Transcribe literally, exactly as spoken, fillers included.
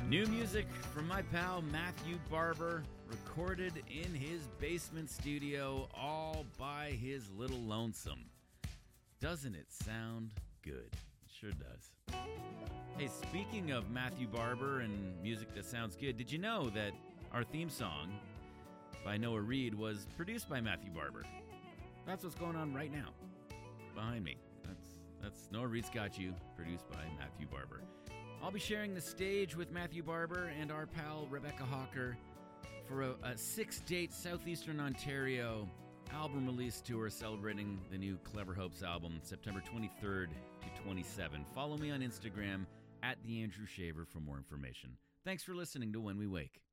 New music from my pal Matthew Barber, recorded in his basement studio all by his little lonesome. Doesn't it sound good? It sure does. Hey, speaking of Matthew Barber and music that sounds good, did you know that our theme song by Noah Reed was produced by Matthew Barber? That's what's going on right now behind me. That's that's Noah Reed's Got You, produced by Matthew Barber. I'll be sharing the stage with Matthew Barber and our pal Rebecca Hawker for a, a six-date Southeastern Ontario album release tour celebrating the new Clever Hopes album, September twenty-third to twenty-seventh. Follow me on Instagram at The Andrew Shaver for more information. Thanks for listening to When We Wake.